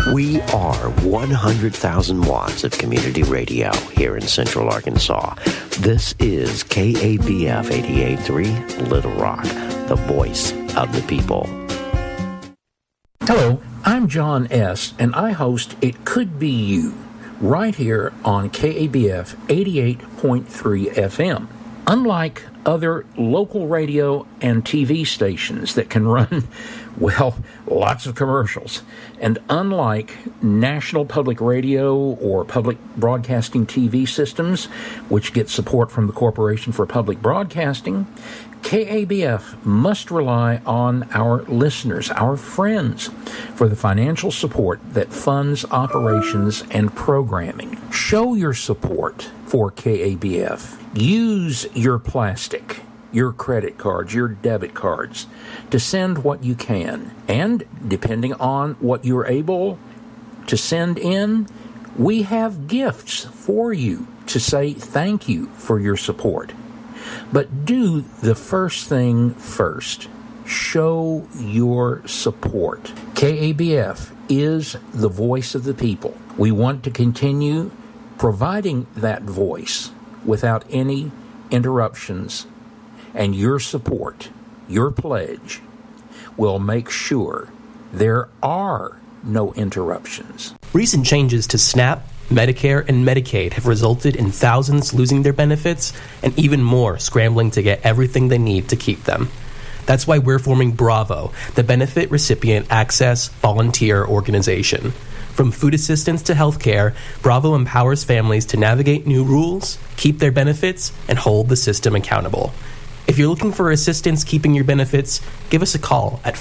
We are 100,000 watts of community radio here in Central Arkansas. This is KABF 88.3 Little Rock, the voice of the people. Hello, I'm John S., and I host It Could Be You, right here on KABF 88.3 FM. Unlike other local radio and TV stations that can run, well, lots of commercials, and unlike national public radio or public broadcasting TV systems, which get support from the Corporation for Public Broadcasting, KABF must rely on our listeners, our friends, for the financial support that funds operations and programming. Show your support for KABF. Use your plastic, your credit cards, your debit cards to send what you can. And depending on what you're able to send in, we have gifts for you to say thank you for your support. But do the first thing first. Show your support. KABF is the voice of the people. We want to continue providing that voice without any interruptions, and your support, your pledge, will make sure there are no interruptions. Recent changes to SNAP, Medicare, and Medicaid have resulted in thousands losing their benefits and even more scrambling to get everything they need to keep them. That's why we're forming Bravo, the Benefit Recipient Access Volunteer Organization. From food assistance to healthcare, Bravo empowers families to navigate new rules, keep their benefits, and hold the system accountable. If you're looking for assistance keeping your benefits, give us a call at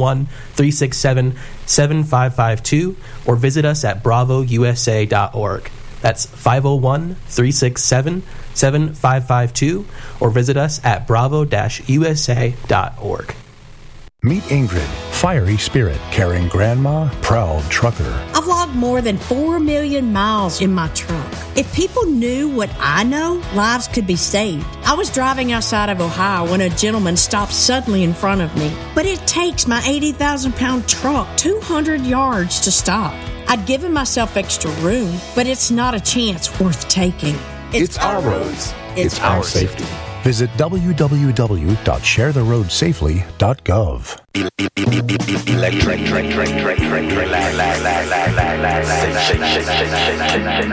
501-367-7552 or visit us at bravousa.org. That's 501-367-7552 or visit us at bravo-usa.org. Meet Ingrid, fiery spirit, caring grandma, proud trucker. I've logged more than 4 million miles in my truck. If people knew what I know, lives could be saved. I was driving outside of Ohio when a gentleman stopped suddenly in front of me. But it takes my 80,000-pound truck 200 yards to stop. I'd given myself extra room, but it's not a chance worth taking. It's our roads. It's our safety. Visit www.sharetheroadsafely.gov.